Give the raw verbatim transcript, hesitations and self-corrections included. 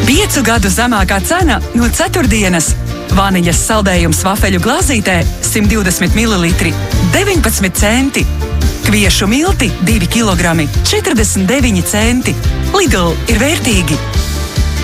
Piecu gadu zemākā cena no ceturtdienas. Vaniļas saldējums vafeļu glāzītē simt divdesmit mililitri deviņpadsmit centi. Kviešu milti divi kilogrami četrdesmit deviņi centi. Lidl ir vērtīgi.